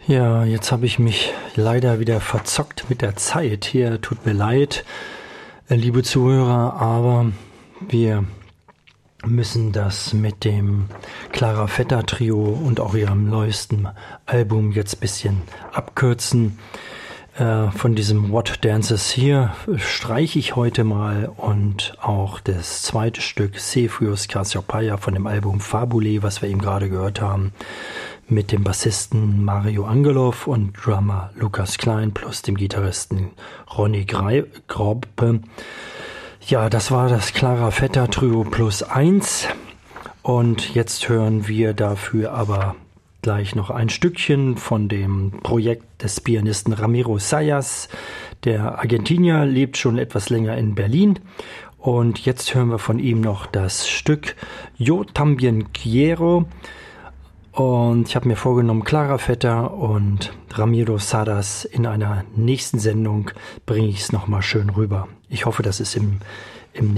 Ja, jetzt habe ich mich leider wieder verzockt mit der Zeit. Hier tut mir leid, liebe Zuhörer, aber wir müssen das mit dem Clara Vetter Trio und auch ihrem neuesten Album jetzt ein bisschen abkürzen. Von diesem What Dances hier streiche ich heute mal und auch das zweite Stück Cepheus Cassiopeia von dem Album Fabulae, was wir eben gerade gehört haben, mit dem Bassisten Mario Angelov und Drummer Lukas Klein plus dem Gitarristen Ronny Grobe. Ja, das war das Clara Vetter Trio plus 1 und jetzt hören wir dafür aber gleich noch ein Stückchen von dem Projekt des Pianisten Ramiro Sayas. Der Argentinier lebt schon etwas länger in Berlin und jetzt hören wir von ihm noch das Stück Yo También Quiero. Und ich habe mir vorgenommen, Clara Vetter und Ramiro Sayas in einer nächsten Sendung bringe ich es nochmal schön rüber. Ich hoffe, das ist im